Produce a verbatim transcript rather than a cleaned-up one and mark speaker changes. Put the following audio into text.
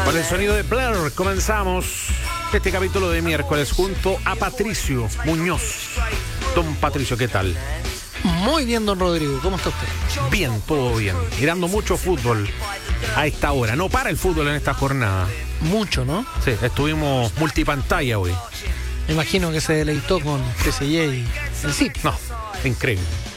Speaker 1: Con el sonido de Blur comenzamos este capítulo de miércoles junto a Patricio Muñoz. Don Patricio, ¿qué tal?
Speaker 2: Muy bien, don Rodrigo, ¿cómo está usted?
Speaker 1: Bien, todo bien. Mirando mucho fútbol a esta hora. No para el fútbol en esta jornada.
Speaker 2: Mucho, ¿no?
Speaker 1: Sí, estuvimos multipantalla hoy.
Speaker 2: Me imagino que se deleitó con P S G y el City.
Speaker 1: No, increíble.